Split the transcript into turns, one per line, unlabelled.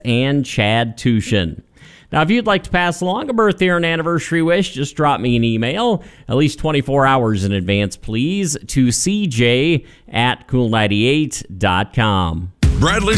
and Chad Tushin. Now, if you'd like to pass along a birthday or an anniversary wish, just drop me an email, at least 24 hours in advance, please, to cj@cool98.com.
Bradley